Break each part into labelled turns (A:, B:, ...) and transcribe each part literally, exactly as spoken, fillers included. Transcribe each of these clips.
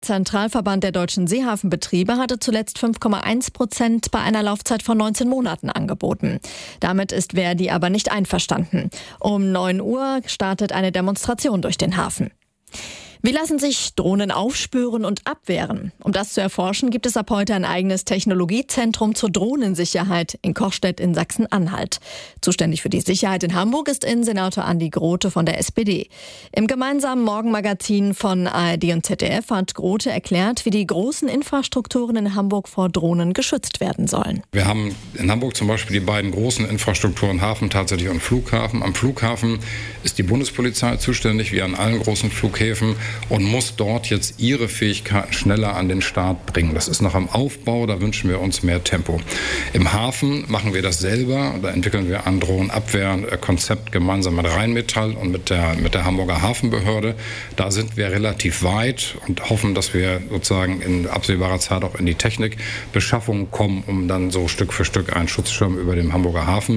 A: Zentralverband der deutschen Seehafenbetriebe hatte zuletzt fünf Komma eins Prozent bei einer Laufzeit von neunzehn Monaten angeboten. Damit ist Verdi aber nicht einverstanden. Um neun Uhr startet eine Demonstration durch den Hafen. Wie lassen sich Drohnen aufspüren und abwehren? Um das zu erforschen, gibt es ab heute ein eigenes Technologiezentrum zur Drohnensicherheit in Kochstedt in Sachsen-Anhalt. Zuständig für die Sicherheit in Hamburg ist Innensenator Andi Grote von der S P D. Im gemeinsamen Morgenmagazin von A R D und Z D F hat Grote erklärt, wie die großen Infrastrukturen in Hamburg vor Drohnen geschützt werden sollen.
B: Wir haben in Hamburg zum Beispiel die beiden großen Infrastrukturen, Hafen tatsächlich und Flughafen. Am Flughafen ist die Bundespolizei zuständig, wie an allen großen Flughäfen, und muss dort jetzt ihre Fähigkeiten schneller an den Start bringen. Das ist noch am Aufbau, da wünschen wir uns mehr Tempo. Im Hafen machen wir das selber, da entwickeln wir ein Drohnenabwehrkonzept gemeinsam mit Rheinmetall und mit der, mit der Hamburger Hafenbehörde. Da sind wir relativ weit und hoffen, dass wir sozusagen in absehbarer Zeit auch in die Technikbeschaffung kommen, um dann so Stück für Stück einen Schutzschirm über dem Hamburger Hafen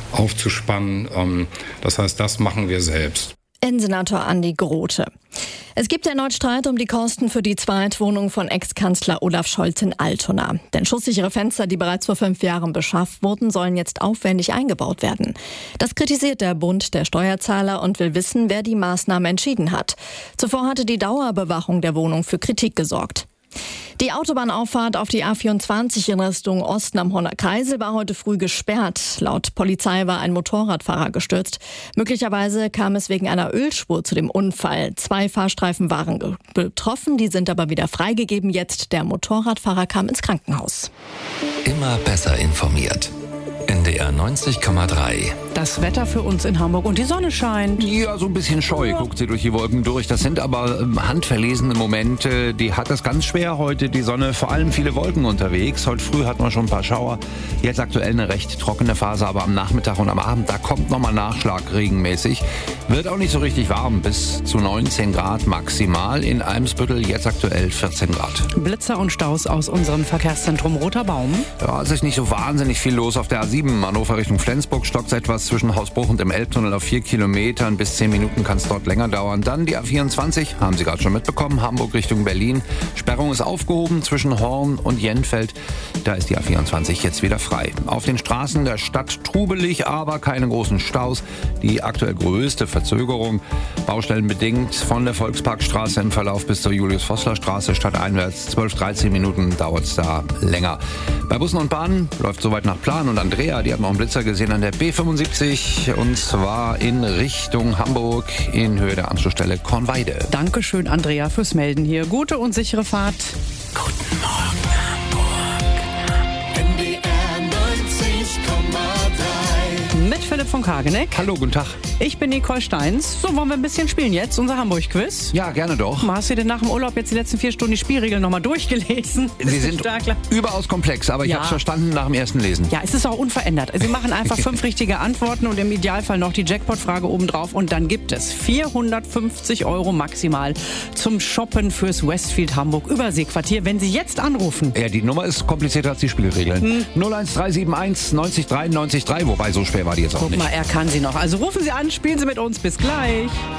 B: aufzuspannen. Das heißt, das machen wir selbst.
A: Innensenator Andi Grote. Es gibt erneut Streit um die Kosten für die Zweitwohnung von Ex-Kanzler Olaf Scholz in Altona. Denn schusssichere Fenster, die bereits vor fünf Jahren beschafft wurden, sollen jetzt aufwendig eingebaut werden. Das kritisiert der Bund der Steuerzahler und will wissen, wer die Maßnahme entschieden hat. Zuvor hatte die Dauerbewachung der Wohnung für Kritik gesorgt. Die Autobahnauffahrt auf die A vierundzwanzig in Richtung Osten am Horner Kreisel war heute früh gesperrt. Laut Polizei war ein Motorradfahrer gestürzt. Möglicherweise kam es wegen einer Ölspur zu dem Unfall. Zwei Fahrstreifen waren betroffen, die sind aber wieder freigegeben. Jetzt der Motorradfahrer kam ins Krankenhaus.
C: Immer besser informiert. N D R neunzig Komma drei.
D: Das Wetter für uns in Hamburg und die Sonne scheint.
E: Ja, so ein bisschen scheu guckt sie durch die Wolken durch. Das sind aber ähm, handverlesene Momente. Die hat es ganz schwer heute, die Sonne. Vor allem viele Wolken unterwegs. Heute früh hatten wir schon ein paar Schauer. Jetzt aktuell eine recht trockene Phase, aber am Nachmittag und am Abend, da kommt nochmal Nachschlag regenmäßig. Wird auch nicht so richtig warm, bis zu neunzehn Grad maximal. In Eimsbüttel jetzt aktuell vierzehn Grad.
D: Blitzer und Staus aus unserem Verkehrszentrum Roter Baum.
E: Ja, es ist nicht so wahnsinnig viel los auf der A sieben. Hannover Richtung Flensburg stockt etwas zwischen Hausbruch und dem Elbtunnel auf vier Kilometern. Bis zehn Minuten kann es dort länger dauern. Dann die A vierundzwanzig, haben Sie gerade schon mitbekommen, Hamburg Richtung Berlin. Sperrung ist aufgehoben zwischen Horn und Jenfeld. Da ist die A vierundzwanzig jetzt wieder frei. Auf den Straßen der Stadt trubelig, aber keine großen Staus. Die aktuell größte Verzögerung, baustellenbedingt, von der Volksparkstraße im Verlauf bis zur Julius-Vossler-Straße stadteinwärts. zwölf, dreizehn Minuten dauert es da länger. Bei Bussen und Bahnen läuft soweit nach Plan. Und Andrea, die hat noch einen Blitzer gesehen an der B fünfundsiebzig, und zwar in Richtung Hamburg in Höhe der Anschlussstelle Kornweide.
D: Dankeschön, Andrea, fürs Melden hier. Gute und sichere Fahrt.
C: Guten Morgen, Hamburg.
F: N D R neunzig Komma drei.
D: Mit Philipp von Kageneck.
E: Hallo, guten Tag.
D: Ich bin Nicole Steins. So, wollen wir ein bisschen spielen jetzt? Unser Hamburg-Quiz?
E: Ja, gerne doch.
D: Hast du dir nach dem Urlaub jetzt die letzten vier Stunden die Spielregeln nochmal durchgelesen?
E: Sie sind
D: Stark.
E: überaus komplex, aber ich
D: Ja.
E: habe es verstanden nach dem ersten Lesen.
D: Ja, es ist auch unverändert. Sie machen einfach fünf richtige Antworten und im Idealfall noch die Jackpot-Frage obendrauf. Und dann gibt es vierhundertfünfzig Euro maximal zum Shoppen fürs Westfield Hamburg Überseequartier, wenn Sie jetzt anrufen.
E: Ja, die Nummer ist komplizierter als die Spielregeln.
D: Hm.
E: null eins drei sieben eins neunzig drei neunzig drei, wobei so schwer war die jetzt auch
D: Guck
E: nicht.
D: mal, er kann sie noch. Also rufen Sie an, spielen Sie mit uns. Bis gleich.